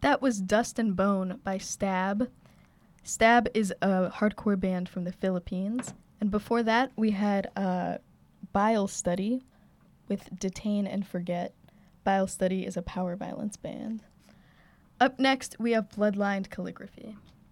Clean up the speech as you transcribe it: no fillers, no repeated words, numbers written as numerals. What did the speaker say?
That was Dust and Bone by Stab. Stab is a hardcore band from the Philippines. And before that, we had Bile Study with Detain and Forget. Bile Study is a power violence band. Up next, we have Bloodlined Calligraphy.